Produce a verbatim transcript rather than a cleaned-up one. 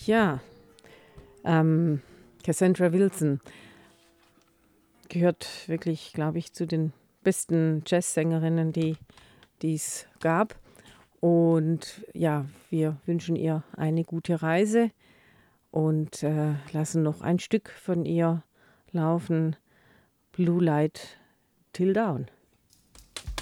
Ja, ähm, Cassandra Wilson gehört wirklich, glaube ich, zu den besten Jazzsängerinnen, die die es gab. Und ja, wir wünschen ihr eine gute Reise und äh, lassen noch ein Stück von ihr laufen, Blue Light Till Dawn.